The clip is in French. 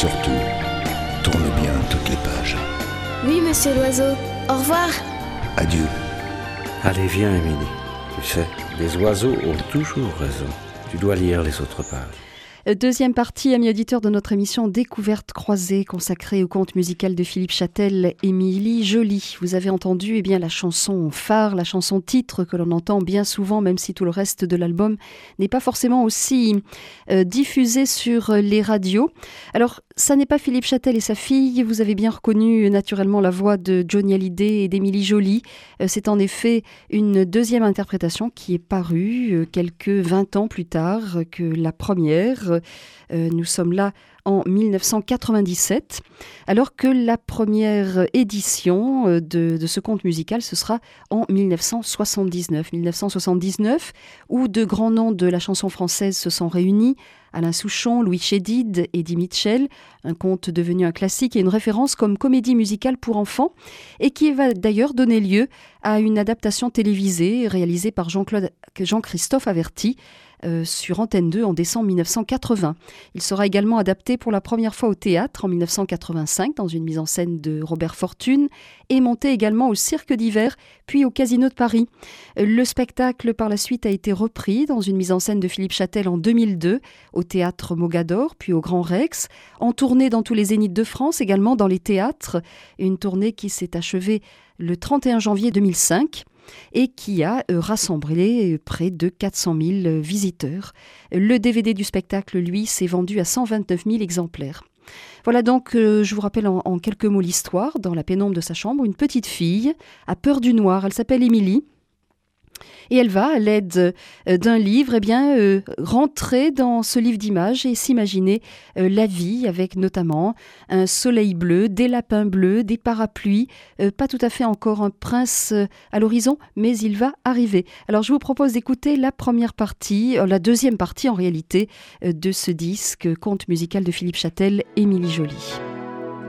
surtout, tourne bien toutes les pages. Oui, monsieur l'oiseau. Au revoir. Adieu. Allez, viens, Émilie. Tu sais, les oiseaux ont toujours raison. Tu dois lire les autres pages. Deuxième partie, amis auditeurs, de notre émission Découverte croisée consacrée au conte musical de Philippe Châtel, Émilie Joly. Vous avez entendu la chanson phare, la chanson titre que l'on entend bien souvent, même si tout le reste de l'album n'est pas forcément aussi diffusé sur les radios. Alors, ça n'est pas Philippe Châtel et sa fille. Vous avez bien reconnu naturellement la voix de Johnny Hallyday et d'Émilie Joly. C'est en effet une deuxième interprétation qui est parue quelques 20 ans plus tard que la première. Nous sommes là en 1997, alors que la première édition de ce conte musical, ce sera en 1979, où de grands noms de la chanson française se sont réunis. Alain Souchon, Louis Chédid, Eddie Mitchell, un conte devenu un classique et une référence comme comédie musicale pour enfants, et qui va d'ailleurs donner lieu à une adaptation télévisée réalisée par Jean-Christophe Averty, sur Antenne 2 en décembre 1980. Il sera également adapté pour la première fois au théâtre en 1985 dans une mise en scène de Robert Fortune et monté également au Cirque d'hiver puis au Casino de Paris. Le spectacle par la suite a été repris dans une mise en scène de Philippe Châtel en 2002 au théâtre Mogador puis au Grand Rex, en tournée dans tous les zéniths de France, également dans les théâtres, une tournée qui s'est achevée le 31 janvier 2005. Et qui a rassemblé près de 400 000 visiteurs. Le DVD du spectacle, lui, s'est vendu à 129 000 exemplaires. Voilà donc, je vous rappelle en quelques mots l'histoire. Dans la pénombre de sa chambre, une petite fille a peur du noir. Elle s'appelle Émilie. Et elle va, à l'aide d'un livre, rentrer dans ce livre d'images et s'imaginer la vie avec notamment un soleil bleu, des lapins bleus, des parapluies, pas tout à fait encore un prince à l'horizon, mais il va arriver. Alors je vous propose d'écouter la deuxième partie en réalité, de ce disque, conte musical de Philippe Châtel, Émilie Joly.